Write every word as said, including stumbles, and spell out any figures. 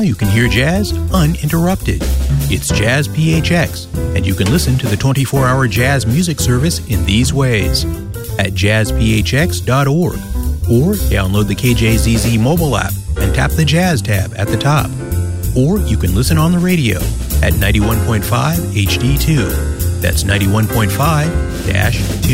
Now you can hear jazz uninterrupted. It's Jazz P H X, and you can listen to the twenty-four hour jazz music service in these ways: at jazz p h x dot org, or download the K J Z Z mobile app and tap the Jazz tab at the top. Or you can listen on the radio at ninety-one point five H D two. That's ninety-one point five dash two.